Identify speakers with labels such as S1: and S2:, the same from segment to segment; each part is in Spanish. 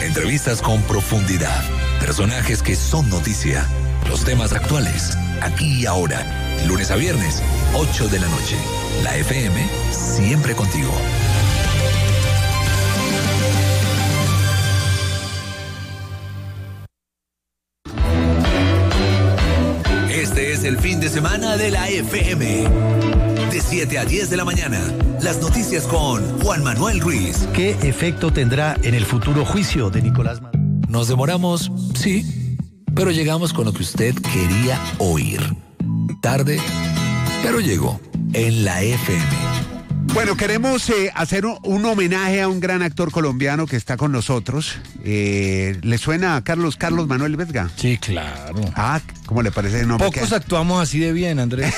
S1: Entrevistas con profundidad. Personajes que son noticia. Los temas actuales, aquí y ahora. Lunes a viernes, 8 de la noche. La FM, siempre contigo. Este es el fin de semana de la FM. De 7 a 10 de la mañana. Las noticias con Juan Manuel Ruiz.
S2: ¿Qué efecto tendrá en el futuro juicio de Nicolás Maduro?
S1: Nos demoramos, sí, pero llegamos con lo que usted quería oír. Tarde, pero llegó en la FM.
S3: Bueno, queremos hacer un homenaje a un gran actor colombiano que está con nosotros. ¿Le suena a Carlos Manuel Vesga?
S2: Sí, claro.
S3: Ah, ¿cómo le parece el nombre?
S2: Pocos actuamos así de bien, Andrés.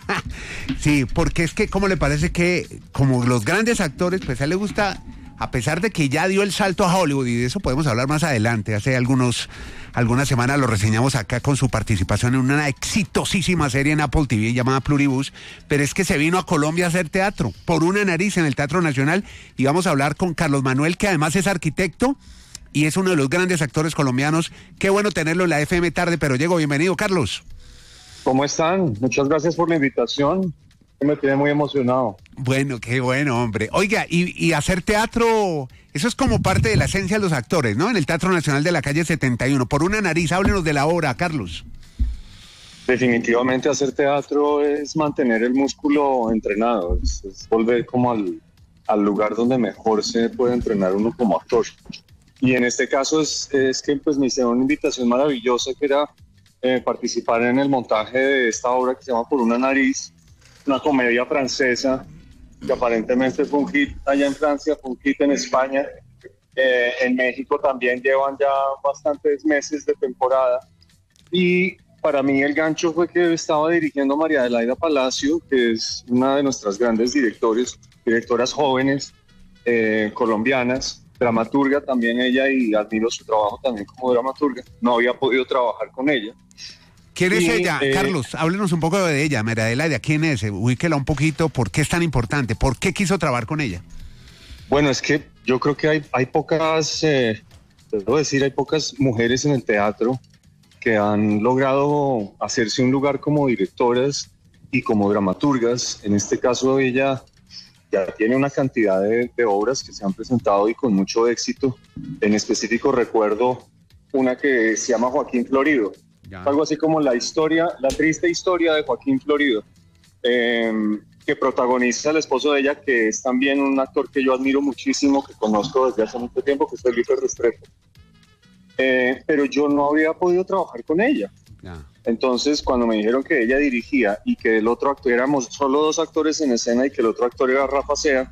S3: Sí, porque es que, ¿cómo le parece que, como los grandes actores, pues a él le gusta, a pesar de que ya dio el salto a Hollywood, y de eso podemos hablar más adelante, hace algunas semanas lo reseñamos acá con su participación en una exitosísima serie en Apple TV llamada Pluribus, pero es que se vino a Colombia a hacer teatro, por una nariz en el Teatro Nacional, y vamos a hablar con Carlos Manuel, que además es arquitecto y es uno de los grandes actores colombianos. Qué bueno tenerlo en la FM tarde, pero llego. Bienvenido, Carlos.
S4: ¿Cómo están? Muchas gracias por la invitación. Me tiene muy emocionado.
S3: Bueno, qué bueno, hombre. Oiga, y hacer teatro, eso es como parte de la esencia de los actores, ¿no? En el Teatro Nacional de la Calle 71. Por una nariz, háblenos de la obra, Carlos.
S4: Definitivamente hacer teatro es mantener el músculo entrenado, es volver como al lugar donde mejor se puede entrenar uno como actor. Y en este caso es que pues me hicieron una invitación maravillosa que era participar en el montaje de esta obra que se llama Por una nariz, una comedia francesa que aparentemente fue un hit allá en Francia, fue un hit en España, en México también llevan ya bastantes meses de temporada. Y para mí el gancho fue que estaba dirigiendo María Adelaida Palacio, que es una de nuestras grandes directoras jóvenes colombianas, dramaturga también ella, y admiro su trabajo también como dramaturga. No había podido trabajar con ella.
S3: ¿Quién es ella? Carlos, háblenos un poco de ella, María Adelaida. ¿Quién es? Ubíquela un poquito. ¿Por qué es tan importante? ¿Por qué quiso trabajar con ella?
S4: Bueno, es que yo creo que hay pocas, debo decir, hay pocas mujeres en el teatro que han logrado hacerse un lugar como directoras y como dramaturgas. En este caso ella ya tiene una cantidad de obras que se han presentado y con mucho éxito. En específico recuerdo una que se llama Joaquín Florido. Algo así como la triste historia de Joaquín Florido, que protagoniza el esposo de ella, que es también un actor que yo admiro muchísimo, que conozco desde hace mucho tiempo, que es Felipe Restrepo. Pero yo no había podido trabajar con ella. Entonces, cuando me dijeron que ella dirigía y que el otro actor, éramos solo dos actores en escena y que el otro actor era Rafa Sea,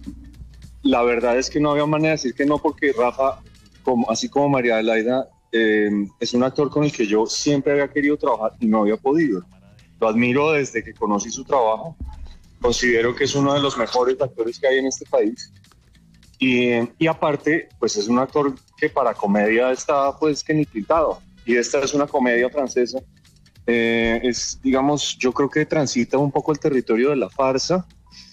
S4: la verdad es que no había manera de decir que no, porque Rafa, así como María Adelaida, es un actor con el que yo siempre había querido trabajar y no había podido. Lo admiro desde que conocí su trabajo. Considero que es uno de los mejores actores que hay en este país. Y aparte, pues es un actor que para comedia está pues que ni pintado. Y esta es una comedia francesa. Digamos, yo creo que transita un poco el territorio de la farsa,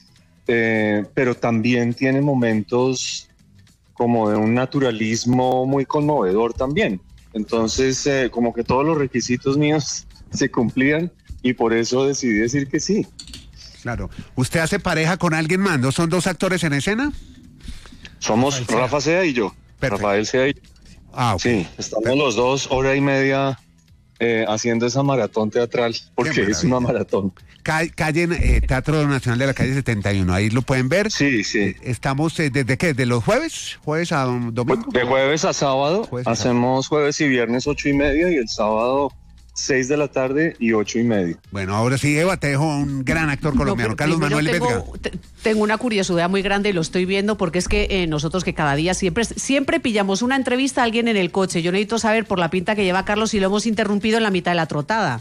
S4: pero también tiene momentos como de un naturalismo muy conmovedor también. Entonces, como que todos los requisitos míos se cumplían y por eso decidí decir que sí.
S3: Claro. ¿Usted hace pareja con alguien más? ¿No son dos actores en escena?
S4: Somos Rafa Sea y yo. Perfecto. Rafael Sea y yo.
S3: Ah, okay.
S4: Sí, estamos los dos hora y media haciendo esa maratón teatral, porque es una maratón.
S3: Calle Teatro Nacional de la Calle 71, ahí lo pueden ver.
S4: Sí, sí.
S3: Estamos, ¿desde qué? ¿De los jueves? ¿Jueves a domingo?
S4: De jueves a sábado, hacemos jueves y viernes 8:30 y el sábado 6 de la tarde y 8:30.
S3: Bueno, ahora sí, Eva, te dejo un gran actor colombiano, Carlos Manuel Vesga.
S5: Tengo una curiosidad muy grande y lo estoy viendo porque es que nosotros que cada día siempre pillamos una entrevista a alguien en el coche. Yo necesito saber por la pinta que lleva Carlos si lo hemos interrumpido en la mitad de la trotada.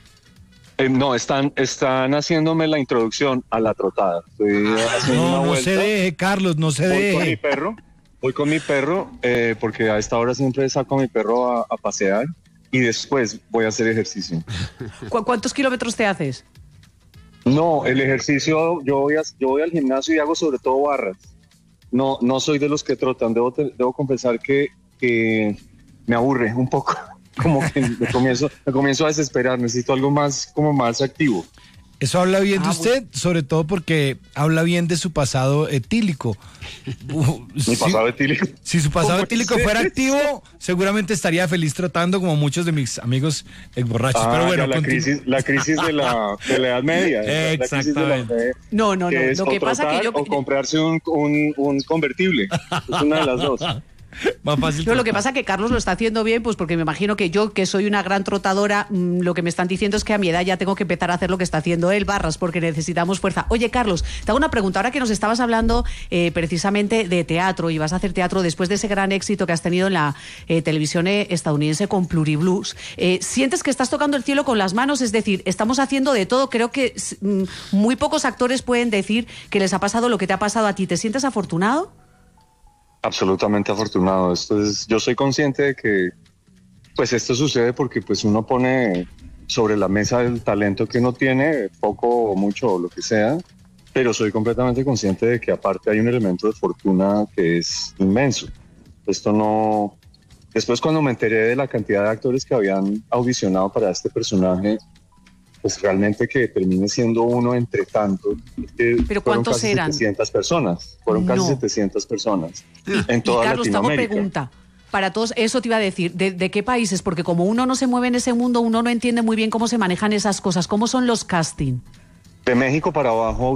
S4: No, están haciéndome la introducción a la trotada. Estoy haciendo una vuelta.
S2: No se deje, Carlos, no se deje.
S4: Voy con mi perro, porque a esta hora siempre saco a mi perro a pasear y después voy a hacer ejercicio.
S5: ¿Cuántos kilómetros te haces?
S4: No, el ejercicio, yo voy al gimnasio y hago sobre todo barras. No soy de los que trotan. Debo confesar que que me aburre un poco, como que me comienzo a desesperar, necesito algo más, como más activo.
S6: Eso habla bien de usted, sobre todo porque habla bien de su pasado etílico.
S4: ¿Mi pasado etílico?
S6: Si su pasado etílico fuera activo, seguramente estaría feliz tratando como muchos de mis amigos borrachos. Pero bueno,
S4: la crisis de la Edad Media.
S5: Exactamente. No. Lo que pasa que yo...
S4: O comprarse un convertible. Es una de las dos.
S6: Más fácil.
S5: No, lo que pasa es que Carlos lo está haciendo bien, pues porque me imagino que yo, que soy una gran trotadora, lo que me están diciendo es que a mi edad ya tengo que empezar a hacer lo que está haciendo él, Barras, porque necesitamos fuerza. Oye, Carlos, te hago una pregunta. Ahora que nos estabas hablando precisamente de teatro, y vas a hacer teatro después de ese gran éxito que has tenido en la televisión estadounidense con Pluriblues, ¿sientes que estás tocando el cielo con las manos? Es decir, estamos haciendo de todo. Creo que muy pocos actores pueden decir que les ha pasado lo que te ha pasado a ti. ¿Te sientes afortunado?
S4: Absolutamente afortunado. Yo soy consciente de que pues esto sucede porque pues uno pone sobre la mesa el talento que uno tiene, poco o mucho o lo que sea, pero soy completamente consciente de que aparte hay un elemento de fortuna que es inmenso. Esto no... Después, cuando me enteré de la cantidad de actores que habían audicionado para este personaje, pues realmente que termine siendo uno entre tantos.
S5: ¿Pero cuántos eran?
S4: 700 personas. Fueron casi 700 personas en toda
S5: Carlos,
S4: Latinoamérica.
S5: te hago pregunta. Para todos, eso te iba a decir, ¿de qué países? Porque como uno no se mueve en ese mundo, uno no entiende muy bien cómo se manejan esas cosas. ¿Cómo son los casting?
S4: De México para abajo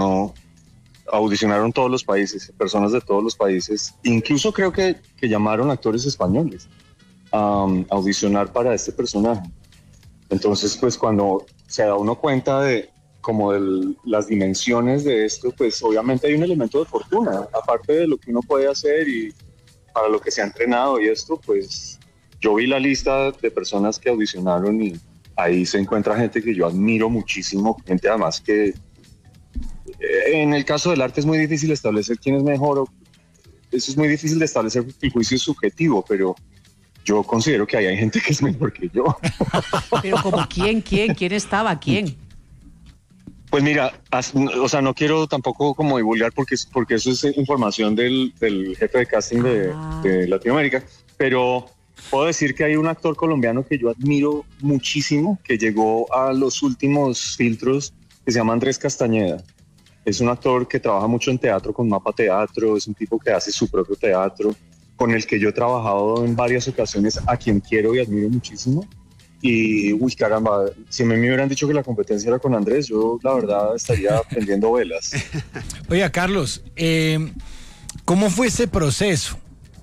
S4: audicionaron todos los países, personas de todos los países. Incluso creo que llamaron actores españoles a audicionar para este personaje. Entonces, pues cuando se da uno cuenta de las dimensiones de esto, pues obviamente hay un elemento de fortuna, aparte de lo que uno puede hacer y para lo que se ha entrenado y esto, pues yo vi la lista de personas que audicionaron y ahí se encuentra gente que yo admiro muchísimo, gente además que en el caso del arte es muy difícil establecer quién es mejor, eso es muy difícil de establecer, el juicio es subjetivo, pero yo considero que ahí hay gente que es mejor que yo.
S5: Pero como quién estaba, quién.
S4: Pues mira, o sea, no quiero tampoco como divulgar porque eso es información del jefe de casting de Latinoamérica, pero puedo decir que hay un actor colombiano que yo admiro muchísimo, que llegó a los últimos filtros, que se llama Andrés Castañeda. Es un actor que trabaja mucho en teatro con Mapa Teatro, es un tipo que hace su propio teatro, con el que yo he trabajado en varias ocasiones, a quien quiero y admiro muchísimo. Y, uy, caramba, si me hubieran dicho que la competencia era con Andrés, yo la verdad estaría prendiendo velas.
S6: Oiga, Carlos, ¿cómo fue ese proceso?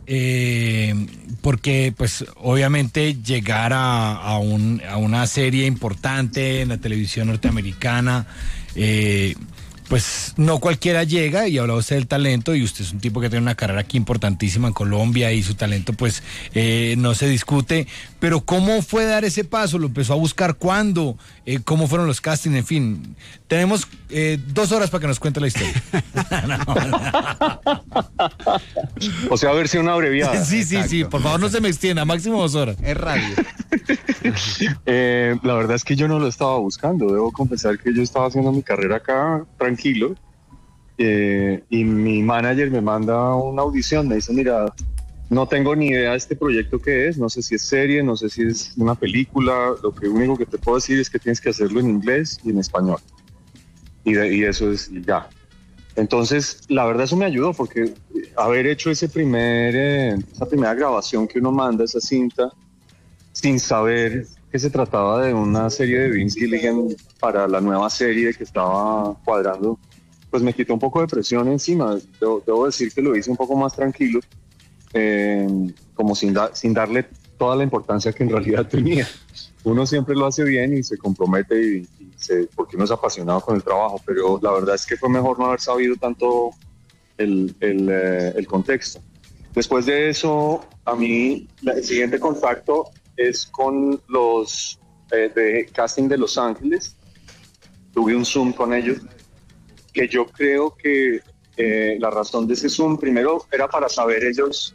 S6: Porque, pues, obviamente llegar a una serie importante en la televisión norteamericana, pues no cualquiera llega, y hablaba usted del talento, y usted es un tipo que tiene una carrera aquí importantísima en Colombia y su talento pues no se discute, pero ¿cómo fue dar ese paso? ¿Lo empezó a buscar cuándo? ¿Cómo fueron los castings? En fin, tenemos 2 horas para que nos cuente la historia.
S4: O sea, versión abreviada.
S6: Sí, por favor no se me extienda, máximo 2 horas.
S3: Es radio.
S4: La verdad es que yo no lo estaba buscando, debo confesar que yo estaba haciendo mi carrera acá tranquilo, y mi manager me manda una audición, me dice, mira, no tengo ni idea de este proyecto que es, no sé si es serie, no sé si es una película, lo único que te puedo decir es que tienes que hacerlo en inglés y en español, y eso es ya. Entonces, la verdad eso me ayudó, porque haber hecho esa primera grabación que uno manda, esa cinta, sin saber que se trataba de una serie de Vince Gilligan para la nueva serie que estaba cuadrando, pues me quitó un poco de presión encima. Debo decir que lo hice un poco más tranquilo, como sin darle toda la importancia que en realidad tenía. Uno siempre lo hace bien y se compromete porque uno es apasionado con el trabajo, pero la verdad es que fue mejor no haber sabido tanto el contexto. Después de eso, a mí el siguiente contacto es con los de casting de Los Ángeles. Tuve un Zoom con ellos, que yo creo que la razón de ese Zoom, primero, era para saber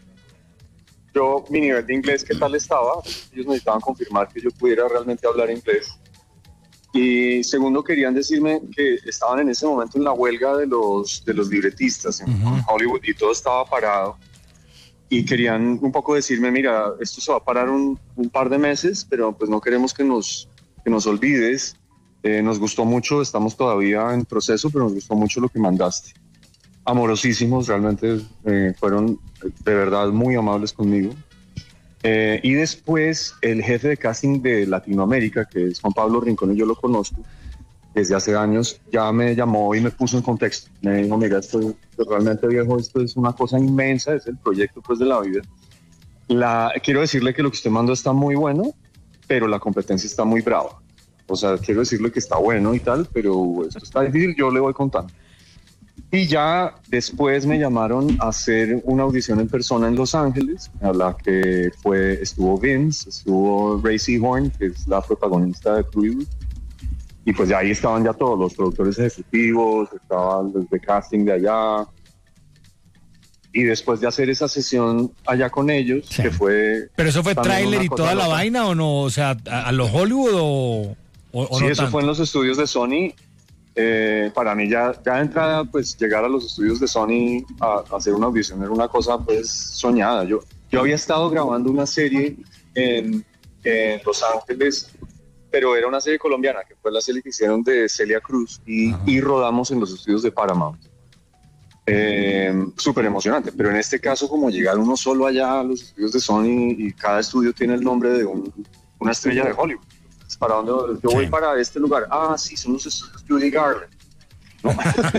S4: mi nivel de inglés, qué tal estaba. Ellos necesitaban confirmar que yo pudiera realmente hablar inglés. Y segundo, querían decirme que estaban en ese momento en la huelga de los libretistas en Hollywood, y todo estaba parado. y querían un poco decirme, mira, esto se va a parar un par de meses, pero pues no queremos que nos olvides. Nos gustó mucho, estamos todavía en proceso, pero nos gustó mucho lo que mandaste. Amorosísimos, realmente fueron de verdad muy amables conmigo. Y después el jefe de casting de Latinoamérica, que es Juan Pablo Rincón, y yo lo conozco desde hace años, ya me llamó y me puso en contexto. Me dijo, mira, esto realmente, viejo, esto es una cosa inmensa, es el proyecto pues de la vida. Quiero decirle que lo que usted mandó está muy bueno, pero la competencia está muy brava. O sea, quiero decirle que está bueno y tal, pero esto está difícil, yo le voy contando. Y ya después me llamaron a hacer una audición en persona en Los Ángeles, a la que estuvo Vince, estuvo Ray Seahorn, que es la protagonista de Creed, y pues ya ahí estaban ya todos los productores ejecutivos, estaban los de casting de allá. Y después de hacer esa sesión allá con ellos, sí, que fue...
S6: ¿Pero eso fue tráiler y toda la vaina o no? O sea, ¿a los Hollywood o
S4: sí,
S6: no
S4: eso
S6: tanto?
S4: fue en los estudios de Sony. Para mí ya de entrada, pues llegar a los estudios de Sony a hacer una audición era una cosa pues soñada. Yo había estado grabando una serie en Los Ángeles, pero era una serie colombiana, que fue la serie que hicieron de Celia Cruz y rodamos en los estudios de Paramount. Súper emocionante, pero en este caso como llegar uno solo allá a los estudios de Sony y cada estudio tiene el nombre de una estrella de Hollywood. ¿Para dónde? Yo voy para este lugar. Ah, sí, son los estudios Judy Garland, ¿no?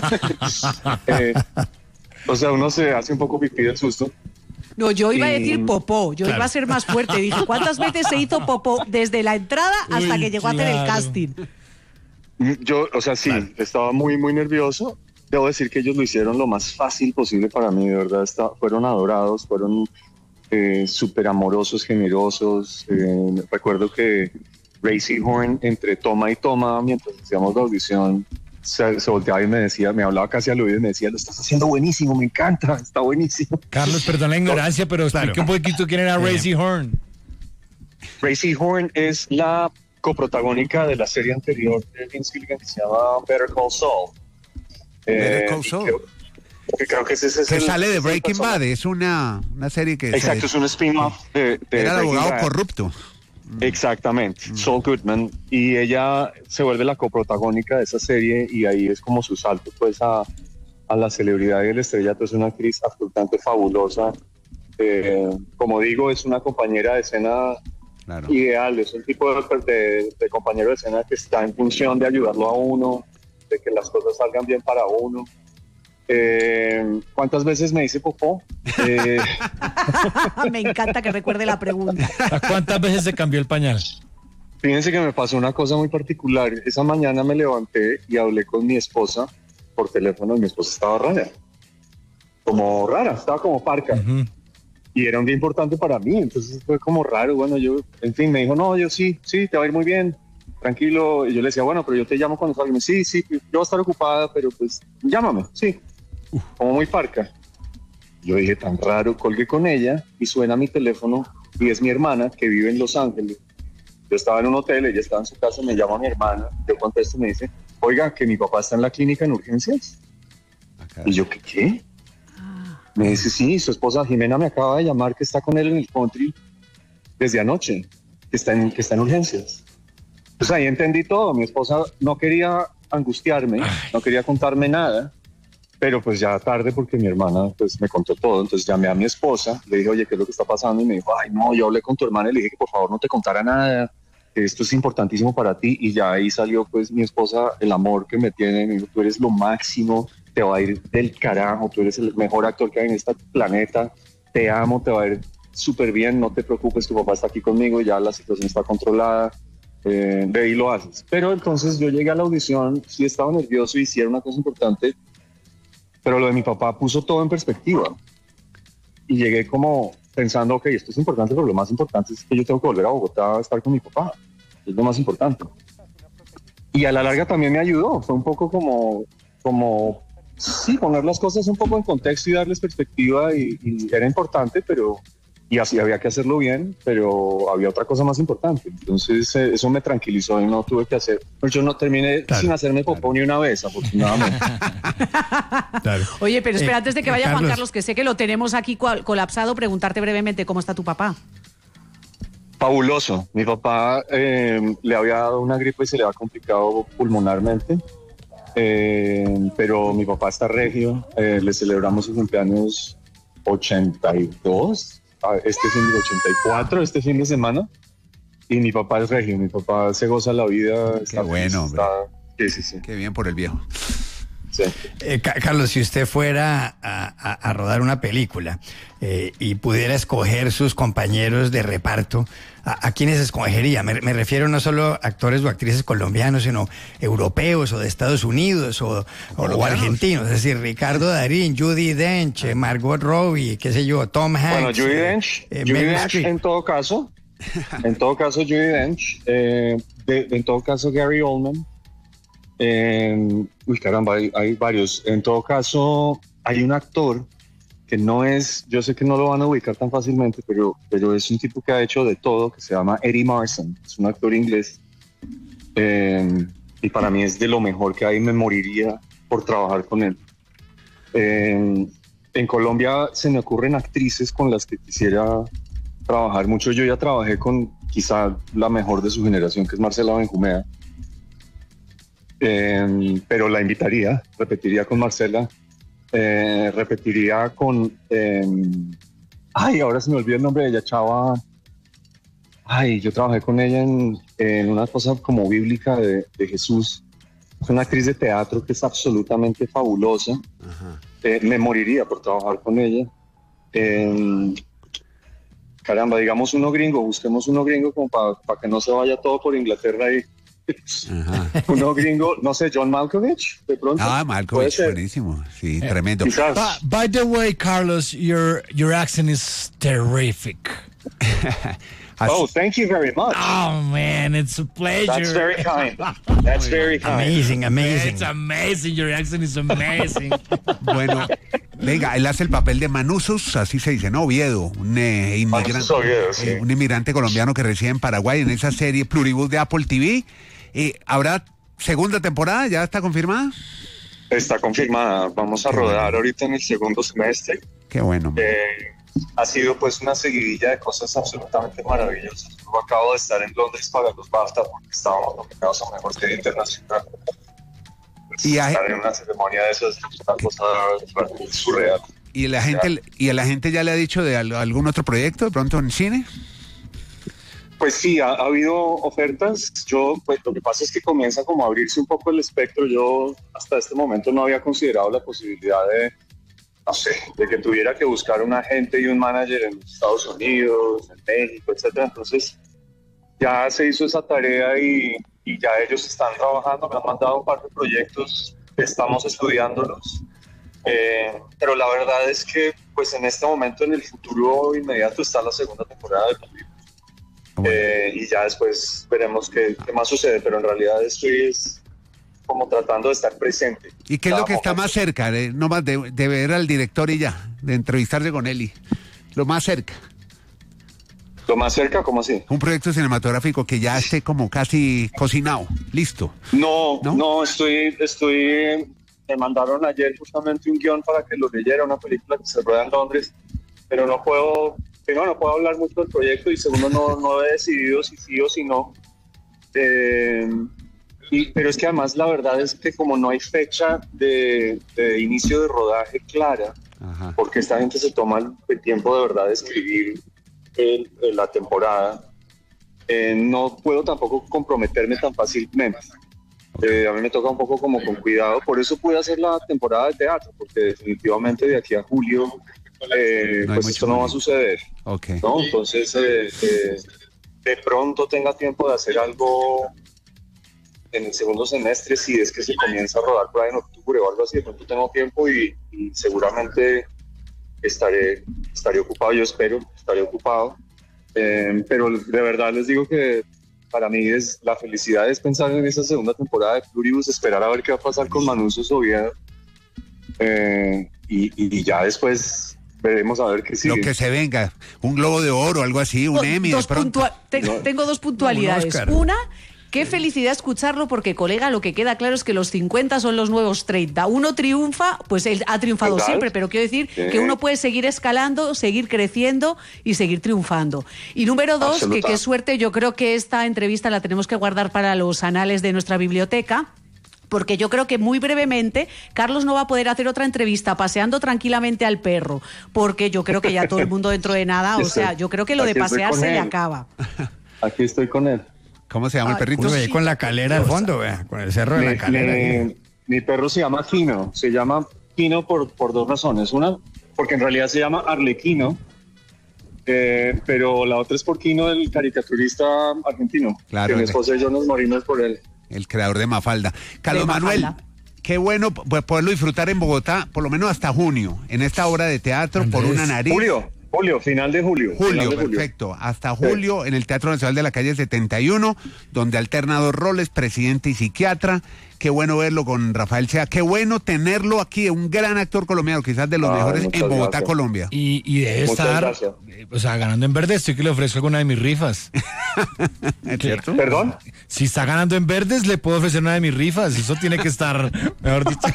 S4: O sea, uno se hace un poco pipí del susto.
S5: No, yo iba a decir popó, yo iba a ser más fuerte. Dije, ¿cuántas veces se hizo popó desde la entrada hasta que llegó a hacer el casting?
S4: Yo, o sea, sí, estaba muy, muy nervioso. Debo decir que ellos lo hicieron lo más fácil posible para mí, de verdad. Fueron adorados, fueron súper amorosos, generosos. Recuerdo que Ray Seahorn, entre toma y toma, mientras hacíamos la audición, se volteaba y me hablaba casi al oído y me decía, lo estás haciendo buenísimo, me encanta, está buenísimo.
S6: Carlos, perdón la ignorancia, pero explique un poquito quién era Ray Seahorn. Ray
S4: Seahorn es la coprotagónica de la serie anterior de Vince Gilligan que se llama Better Call Saul.
S3: Better Call Saul.
S4: Creo que ese es
S3: que sale de Breaking Bad, es una serie que...
S4: Exacto, es un spin-off de
S3: era el abogado corrupto.
S4: Exactamente, Saul Goodman, y ella se vuelve la coprotagónica de esa serie y ahí es como su salto pues a la celebridad y el estrellato. Es una actriz absolutamente fabulosa, como digo, es una compañera de escena ideal, es un tipo de compañero de escena que está en función de ayudarlo a uno, de que las cosas salgan bien para uno. ¿Cuántas veces me dice popó?
S5: Me encanta que recuerde la pregunta.
S6: ¿Cuántas veces se cambió el pañal?
S4: Fíjense que me pasó una cosa muy particular. Esa mañana me levanté y hablé con mi esposa por teléfono y mi esposa estaba rara, estaba como parca. Uh-huh. Y era un día importante para mí, entonces fue como raro. Bueno, en fin, me dijo, no, yo sí, te va a ir muy bien, tranquilo. Y yo le decía, bueno, pero yo te llamo cuando salga. Sí, yo voy a estar ocupada, pero pues llámame, sí. Como muy parca. Yo dije, tan raro, colgué con ella y suena mi teléfono y es mi hermana que vive en Los Ángeles. Yo estaba en un hotel, ella estaba en su casa, me llama mi hermana, yo contesto y me dice, oiga, que mi papá está en la clínica en urgencias. Y yo, ¿qué? Me dice, sí, su esposa Jimena me acaba de llamar que está con él en el country desde anoche, que está en urgencias. Pues ahí entendí todo. Mi esposa no quería angustiarme, no quería contarme nada. Pero pues ya tarde porque mi hermana pues me contó todo, entonces llamé a mi esposa, le dije, oye, ¿qué es lo que está pasando? Y me dijo, ay no, yo hablé con tu hermana y le dije que por favor no te contara nada, que esto es importantísimo para ti. Y ya ahí salió pues mi esposa, el amor que me tiene, me dijo, tú eres lo máximo, te va a ir del carajo, tú eres el mejor actor que hay en este planeta, te amo, te va a ir súper bien, no te preocupes, tu papá está aquí conmigo, ya la situación está controlada, de ahí lo haces. Pero entonces yo llegué a la audición, sí estaba nervioso y sí era una cosa importante, pero lo de mi papá puso todo en perspectiva. Y llegué como pensando, ok, esto es importante, pero lo más importante es que yo tengo que volver a Bogotá a estar con mi papá. Es lo más importante. Y a la larga también me ayudó. Fue un poco como sí, poner las cosas un poco en contexto y darles perspectiva. Y era importante, pero y así había que hacerlo bien, pero había otra cosa más importante. Entonces eso me tranquilizó y no tuve que hacer. Pues yo no terminé sin hacerme popó ni una vez, afortunadamente.
S2: Claro.
S5: Oye, pero espera, antes de que vaya
S2: Carlos.
S5: Juan Carlos, que sé que lo tenemos aquí colapsado, preguntarte brevemente cómo está tu papá.
S4: Fabuloso. Mi papá le había dado una gripe y se le había complicado pulmonarmente, pero mi papá está regio. Le celebramos su cumpleaños 82, este fin de 84, este fin de semana. Y mi papá es regio, mi papá se goza la vida.
S3: Qué bueno, hombre.
S4: Sí.
S3: Qué bien por el viejo.
S4: Sí.
S2: Carlos, si usted fuera a rodar una película y pudiera escoger sus compañeros de reparto, ¿a quiénes escogería? Me refiero no solo a actores o actrices colombianos, sino europeos o de Estados Unidos o argentinos. Es decir, Ricardo Darín, Judi Dench, Margot Robbie, qué sé yo, Tom Hanks.
S4: Bueno, Judi Dench, en todo caso, Judi Dench, en todo caso Gary Oldman. Uy, caramba, hay varios. En todo caso, hay un actor que no es, yo sé que no lo van a ubicar tan fácilmente, pero es un tipo que ha hecho de todo, que se llama Eddie Marsan. Es un actor inglés. Y para mí es de lo mejor que hay. Me moriría por trabajar con él. En Colombia se me ocurren actrices con las que quisiera trabajar mucho. Yo ya trabajé con quizá la mejor de su generación, que es Marcela Benjumea. Pero la invitaría, repetiría con Marcela, repetiría con ahora se me olvidó el nombre de ella, Chava. Yo trabajé con ella en una cosa como bíblica de Jesús. Es una actriz de teatro que es absolutamente fabulosa. Me moriría por trabajar con ella. Caramba, digamos uno gringo, busquemos uno gringo como para que no se vaya todo por Inglaterra ahí. Uno gringo, no sé, John Malkovich, de pronto.
S3: Malkovich, buenísimo. Sí, tremendo.
S4: Quizás.
S6: By the way, Carlos, your accent is terrific.
S4: Oh, thank you very much.
S6: Oh man, it's a pleasure.
S4: That's very kind. That's very kind.
S2: Amazing.
S6: It's amazing. Your accent is amazing.
S3: Bueno, venga, él hace el papel de Manusos, así se dice, ¿no? Oviedo, un inmigrante,
S4: Manusos Oviedo, sí.
S3: Un inmigrante colombiano que reside en Paraguay, en esa serie Pluribus de Apple TV. ¿Habrá segunda temporada? ¿Ya está confirmada?
S4: Está confirmada. Vamos a rodar ahorita en el segundo semestre.
S3: Qué bueno.
S4: Ha sido pues una seguidilla de cosas absolutamente maravillosas. Yo acabo de estar en Londres para los BAFTA porque estábamos nominados a Mejor Serie Internacional. Estar en una ceremonia de esas es una cosa surreal.
S3: ¿Y a la gente ya le ha dicho de algún otro proyecto de pronto en cine?
S4: Pues sí, ha habido ofertas. Pues lo que pasa es que comienza como a abrirse un poco el espectro. Yo hasta este momento no había considerado la posibilidad de que tuviera que buscar un agente y un manager en Estados Unidos, en México, etcétera. Entonces ya se hizo esa tarea y ya ellos están trabajando. Me han mandado un par de proyectos, estamos estudiándolos. Pero la verdad es que pues en este momento, en el futuro inmediato, está la segunda temporada de Pluribus. Y ya después veremos qué más sucede, pero en realidad estoy como tratando de estar presente.
S3: ¿Y qué es lo que está más cerca? No más de ver al director y ya, de entrevistarse con él y lo más cerca.
S4: ¿Lo más cerca? ¿Cómo así?
S3: Un proyecto cinematográfico que ya esté como casi cocinado, listo.
S4: No, me mandaron ayer justamente un guión para que lo leyera, una película que se rueda en Londres, pero no puedo hablar mucho del proyecto y segundo no he decidido si sí o si no. Pero es que además la verdad es que como no hay fecha de inicio de rodaje clara, porque esta gente se toma el tiempo de verdad de escribir la temporada, no puedo tampoco comprometerme tan fácilmente. A mí me toca un poco como con cuidado, por eso pude hacer la temporada de teatro, porque definitivamente de aquí a julio pues esto no va a suceder.
S3: Okay.
S4: ¿No? Entonces de pronto tenga tiempo de hacer algo en el segundo semestre, si es que se comienza a rodar por ahí en octubre o algo así, de pronto tengo tiempo y seguramente estaré ocupado, yo espero, estaré ocupado, pero de verdad les digo que para mí la felicidad es pensar en esa segunda temporada de Pluribus, esperar a ver qué va a pasar con Manusos Oviedo, y ya después veremos a ver qué sigue.
S3: Lo que se venga, un Globo de Oro, algo así, un Emmy de pronto.
S5: Tengo dos puntualidades.
S2: No, un Oscar.
S5: Una, qué felicidad escucharlo, porque, colega, lo que queda claro es que los 50 son los nuevos 30. Uno triunfa, pues él ha triunfado
S4: ¿verdad?
S5: siempre, pero quiero decir
S4: Sí.
S5: que uno puede seguir escalando, seguir creciendo y seguir triunfando. Y número dos, que qué suerte, yo creo que esta entrevista la tenemos que guardar para los anales de nuestra biblioteca. Porque yo creo que muy brevemente Carlos no va a poder hacer otra entrevista paseando tranquilamente al perro, porque yo creo que ya todo el mundo dentro de nada, o sea, yo creo que lo de
S4: Aquí estoy
S5: pasear
S4: con
S5: se le
S4: él.
S5: acaba.
S4: Aquí estoy con él.
S3: ¿Cómo se llama el perrito?
S2: Uno ahí con la calera al fondo, vea, con el cerro de la calera. ahí.
S4: Mi perro se llama Kino. Se llama Kino por dos razones. Una, porque en realidad se llama Arlequino, pero la otra es por Kino, el caricaturista argentino.
S3: Claro,
S4: que mi esposa y yo nos morimos por él.
S3: El creador de Mafalda. Carlos
S5: De
S3: Manuel,
S5: Mafalda.
S3: qué bueno poderlo disfrutar en Bogotá, por lo menos hasta junio, en esta obra de teatro, por
S6: Andrés.
S3: una nariz.
S4: Julio, final de julio.
S3: Julio,
S4: final de
S3: perfecto. Hasta julio en el Teatro Nacional de la Calle 71, donde alterna dos roles, presidente y psiquiatra. Qué bueno verlo con Rafael Sea. Qué bueno tenerlo aquí, un gran actor colomdiano, quizás de los mejores
S4: muchas
S3: en Bogotá,
S4: gracias.
S3: Colombia.
S6: Y debe
S4: Muchas
S6: estar,
S4: gracias.
S6: o sea, ganando en verdes. Estoy que le ofrezco alguna de mis rifas.
S3: ¿Es cierto?
S4: ¿Perdón?
S6: Si está ganando en verdes, le puedo ofrecer una de mis rifas. Eso tiene que estar, mejor dicho.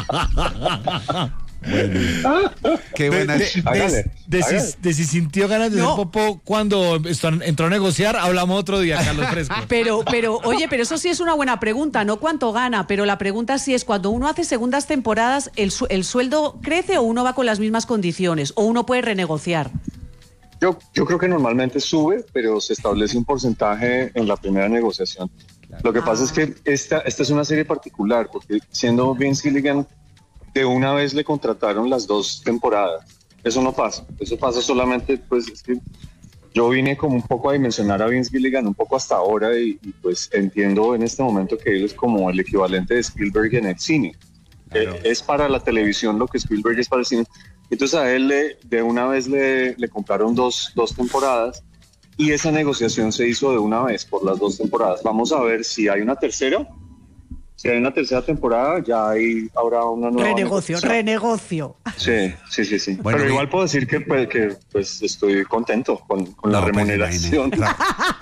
S3: Qué buena.
S4: Hágale, hágale.
S6: De si sintió ganas de
S5: No.
S6: hacer popó cuando entró a negociar, hablamos otro día, Carlos Fresco.
S5: Oye, pero eso sí es una buena pregunta, no cuánto gana, pero la pregunta sí es cuando uno hace segundas temporadas, ¿el sueldo crece o uno va con las mismas condiciones? ¿O uno puede renegociar?
S4: Yo creo que normalmente sube, pero se establece un porcentaje en la primera negociación. Lo que pasa es que esta es una serie particular, porque siendo Vince Gilligan, de una vez le contrataron las 2 temporadas. Eso no pasa. Eso pasa solamente, pues, es que yo vine como un poco a dimensionar a Vince Gilligan un poco hasta ahora y pues entiendo en este momento que él es como el equivalente de Spielberg en el cine.
S3: Claro.
S4: Es para la televisión lo que Spielberg es para el cine. Entonces a él de una vez le compraron dos temporadas y esa negociación se hizo de una vez por las 2 temporadas. Vamos a ver si hay una tercera. Si hay una tercera temporada, ya ahí habrá una nueva negociación.
S5: Renegocio.
S4: Sí.
S3: Bueno,
S4: Pero igual puedo decir que pues estoy contento con la
S3: No, pues,
S4: remuneración.
S3: imagínate.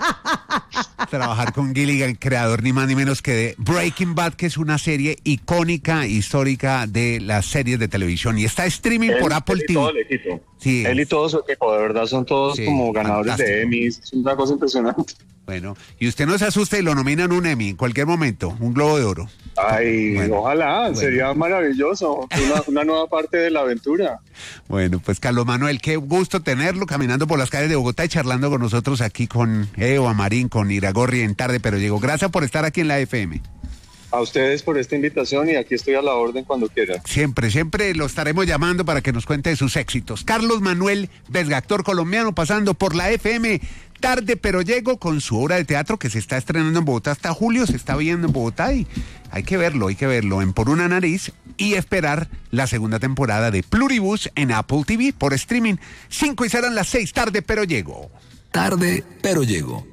S3: Trabajar con Gilligan, creador ni más ni menos que de Breaking Bad, que es una serie icónica, histórica de las series de televisión. Y está streaming por Apple
S4: él y
S3: TV.
S4: todo el equipo.
S3: Sí,
S4: Él y todo su equipo, de verdad, son todos
S3: Sí,
S4: como ganadores
S3: fantástico.
S4: de Emmys. Es una cosa impresionante.
S3: Bueno, y usted no se asuste y lo nominan un Emmy en cualquier momento, un Globo de Oro.
S4: Ay,
S3: Bueno,
S4: ojalá, sería maravilloso. Una nueva parte de la aventura.
S3: Bueno, pues Carlos Manuel, qué gusto tenerlo caminando por las calles de Bogotá y charlando con nosotros aquí con Eva Marín, con Iragorri en Tarde Pero Llego. Gracias por estar aquí en la FM.
S4: A ustedes por esta invitación y aquí estoy a la orden cuando quieran.
S3: Siempre lo estaremos llamando para que nos cuente de sus éxitos. Carlos Manuel Vesga, actor colombiano, pasando por la FM Tarde Pero Llego con su obra de teatro que se está estrenando en Bogotá hasta julio, se está viendo en Bogotá y hay que verlo en Por una Nariz y esperar la segunda temporada de Pluribus en Apple TV por streaming. 5 y serán las 6, Tarde Pero Llego.
S1: Tarde, pero llego.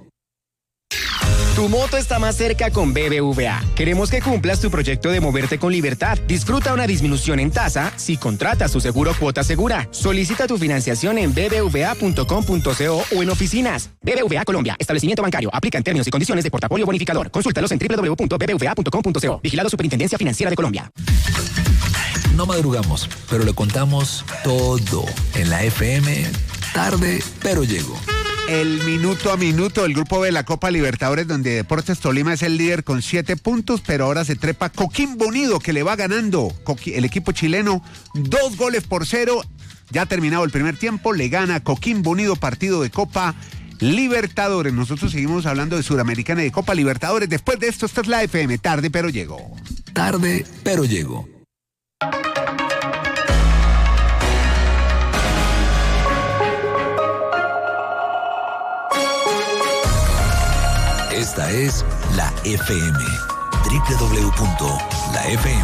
S7: Tu moto está más cerca con BBVA. Queremos que cumplas tu proyecto de moverte con libertad. Disfruta una disminución en tasa si contratas tu seguro Cuota Segura. Solicita tu financiación en bbva.com.co o en oficinas. BBVA Colombia, establecimiento bancario. Aplica en términos y condiciones de portafolio bonificador. Consúltalos en www.bbva.com.co. Vigilado Superintendencia Financiera de Colombia.
S1: No madrugamos, pero le contamos todo en la FM. Tarde, pero llego.
S3: El minuto a minuto del grupo de la Copa Libertadores, donde Deportes Tolima es el líder con 7 puntos, pero ahora se trepa Coquimbo Unido, que le va ganando el equipo chileno 2-0. Ya ha terminado el primer tiempo, le gana Coquimbo Unido, partido de Copa Libertadores. Nosotros seguimos hablando de Suramericana y de Copa Libertadores. Después de esto, esta es la FM, Tarde Pero Llego.
S1: Tarde, pero llego. Esta es la FM. www.lafm